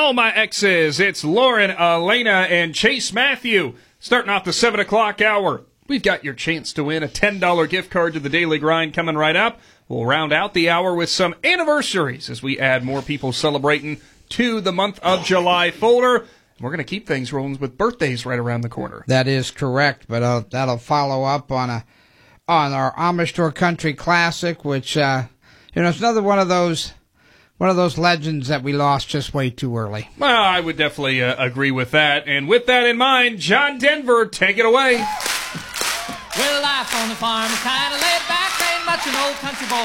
all my exes. It's Lauren, Elena, and Chase Matthew. Starting off the 7 o'clock hour, we've got your chance to win a $10 gift card to the Daily Grind coming right up. We'll round out the hour with some anniversaries as we add more people celebrating to the month of July folder. We're going to keep things rolling with birthdays right around the corner. That is correct, but that'll follow up on our Amish Tour Country Classic, which it's another one of those legends that we lost just way too early. Well, I would definitely agree with that. And with that in mind, John Denver, take it away. Well, life on the farm is kind of laid back, ain't much an old country boy.